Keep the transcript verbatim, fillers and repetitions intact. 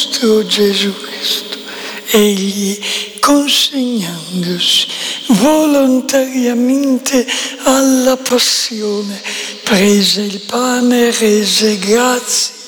nostro Gesù Cristo. Egli, consegnandosi volontariamente alla passione, prese il pane, rese grazie